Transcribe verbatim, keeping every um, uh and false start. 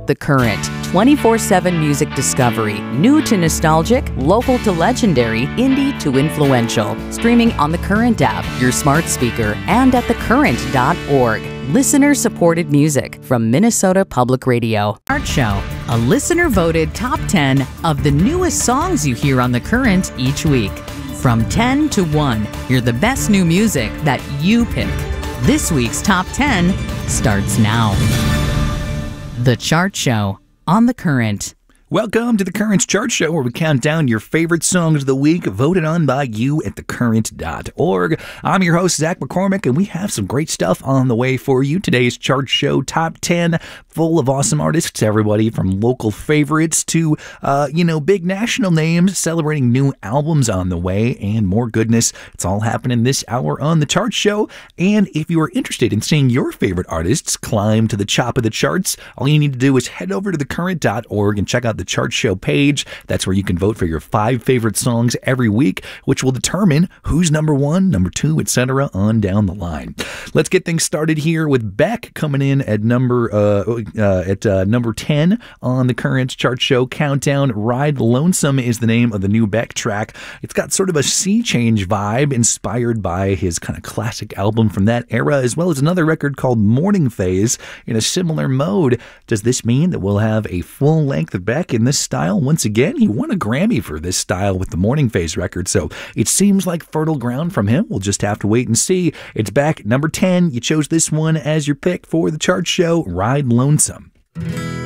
The Current, twenty-four seven music discovery, new to nostalgic, local to legendary, indie to influential. Streaming on the Current app, your smart speaker, and at the current dot org. Listener-supported music from Minnesota Public Radio. Art Show, a listener-voted top ten of the newest songs you hear on The Current each week. From ten to one, hear the best new music that you pick. This week's top ten starts now. The Chart Show on The Current. Welcome to The Current's Chart Show, where we count down your favorite songs of the week, voted on by you at the current dot org. I'm your host, Zach McCormick, and we have some great stuff on the way for you. Today's Chart Show Top ten, full of awesome artists, everybody from local favorites to, uh, you know, big national names celebrating new albums on the way, and more goodness. It's all happening this hour on The Chart Show. And if you are interested in seeing your favorite artists climb to the top of the charts, all you need to do is head over to the current dot org and check out the Chart Show page. That's where you can vote for your five favorite songs every week, which will determine who's number one, number two, et cetera on down the line. Let's get things started here with Beck coming in at number uh, uh, at uh, number ten on the Current Chart Show countdown. Ride Lonesome is the name of the new Beck track. It's got sort of a sea change vibe inspired by his kind of classic album from that era, as well as another record called Morning Phase in a similar mode. Does this mean that we'll have a full length of Beck in this style? Once again, he won a Grammy for this style with the Morning Phase record, so it seems like fertile ground from him. We'll just have to wait and see. It's Beck, number ten. You chose this one as your pick for the Chart Show, Ride Lonesome.